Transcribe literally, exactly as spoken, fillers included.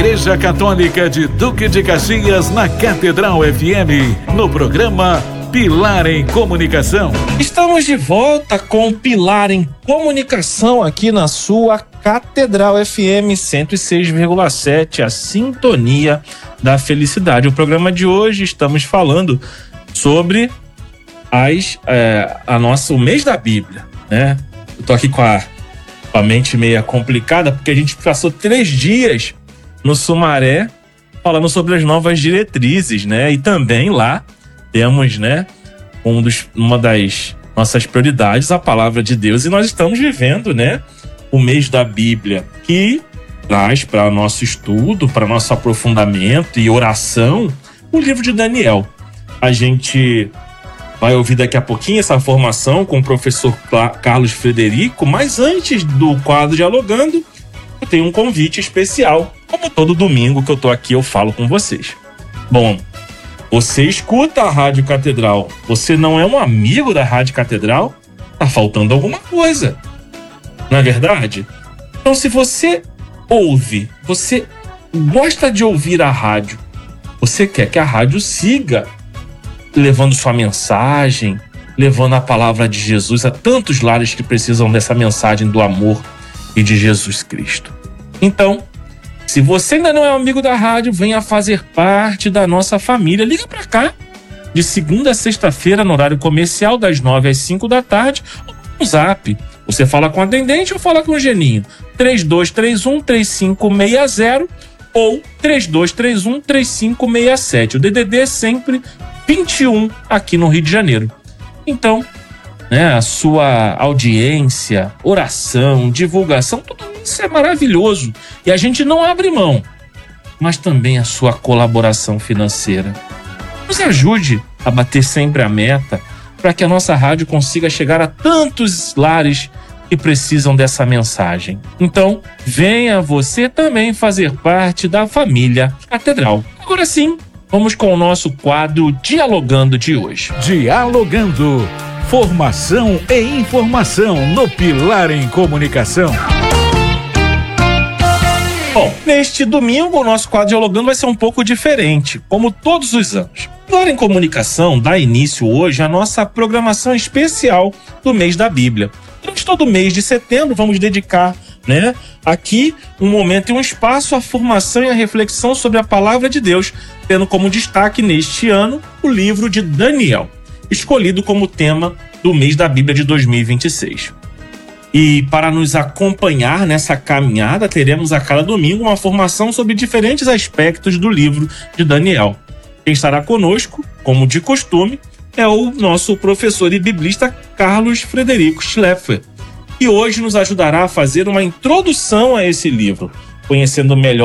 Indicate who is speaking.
Speaker 1: Igreja Católica de Duque de Caxias, na Catedral F M, no programa Pilar em Comunicação.
Speaker 2: Estamos de volta com Pilar em Comunicação aqui na sua Catedral F M cento e seis vírgula sete, a sintonia da felicidade. O programa de hoje estamos falando sobre as, é, a nossa, o mês da Bíblia, né? Eu tô aqui com a, com a mente meio complicada porque a gente passou três dias no Sumaré falando sobre as novas diretrizes, né? E também lá temos, né, um dos, uma das nossas prioridades, a palavra de Deus, e nós estamos vivendo, né, o mês da Bíblia, que traz para nosso estudo, para nosso aprofundamento e oração, o livro de Daniel. A gente vai ouvir daqui a pouquinho essa formação com o professor Carlos Frederico, mas antes do quadro Dialogando, eu tenho um convite especial. Como todo domingo que eu tô aqui, eu falo com vocês. Bom, você escuta a Rádio Catedral, você não é um amigo da Rádio Catedral? Tá faltando alguma coisa, não é verdade? Então, se você ouve, você gosta de ouvir a rádio, você quer que a rádio siga levando sua mensagem, levando a palavra de Jesus a tantos lares que precisam dessa mensagem do amor e de Jesus Cristo. Então, se você ainda não é um amigo da rádio, venha fazer parte da nossa família. Liga pra cá, de segunda a sexta-feira, no horário comercial, das nove às cinco da tarde, ou no Zap. Você fala com a atendente ou fala com o Geninho. três dois três um, três cinco seis zero ou três dois três um, três cinco seis sete. O D D D é sempre vinte e um aqui no Rio de Janeiro. Então, né, a sua audiência, oração, divulgação, tudo isso é maravilhoso. E a gente não abre mão, mas também a sua colaboração financeira. Nos ajude a bater sempre a meta para que a nossa rádio consiga chegar a tantos lares que precisam dessa mensagem. Então, venha você também fazer parte da família Catedral. Agora sim, vamos com o nosso quadro Dialogando de hoje.
Speaker 1: Dialogando. Formação e informação no Pilar em Comunicação.
Speaker 2: Bom, neste domingo o nosso quadro Dialogando vai ser um pouco diferente, como todos os anos. Pilar em Comunicação dá início hoje à nossa programação especial do mês da Bíblia. Durante todo o mês de setembro vamos dedicar, né, aqui um momento e um espaço à formação e à reflexão sobre a palavra de Deus, tendo como destaque neste ano o livro de Daniel, escolhido como tema do mês da Bíblia de dois mil e vinte e seis. E para nos acompanhar nessa caminhada, teremos a cada domingo uma formação sobre diferentes aspectos do livro de Daniel. Quem estará conosco, como de costume, é o nosso professor e biblista Carlos Frederico Schleffer, que hoje nos ajudará a fazer uma introdução a esse livro, conhecendo melhor